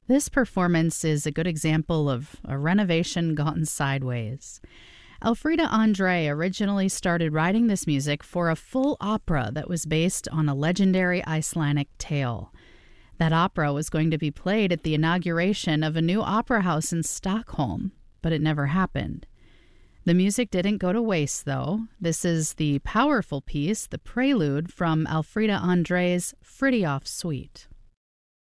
This performance is a good example of a renovation gone sideways. Elfriede Andre originally started writing this music for a full opera that was based on a legendary Icelandic tale. That opera was going to be played at the inauguration of a new opera house in Stockholm, but it never happened. The music didn't go to waste, though. This is the powerful piece, the prelude from Elfriede Andre's Fritiof Suite.